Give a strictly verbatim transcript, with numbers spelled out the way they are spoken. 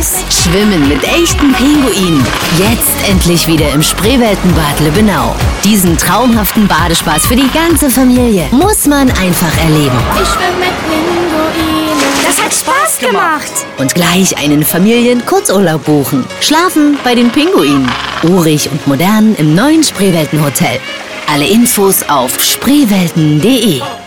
aus. Schwimmen mit echten Pinguinen. Jetzt endlich wieder im Spreeweltenbad Lübbenau. Diesen traumhaften Badespaß für die ganze Familie muss man einfach erleben. Ich schwimme mit Pinguinen. Das hat Spaß gemacht. Und gleich einen Familien-Kurzurlaub buchen. Schlafen bei den Pinguinen. Urig und modern im neuen Spreeweltenhotel. Alle Infos auf spreewelten punkt de.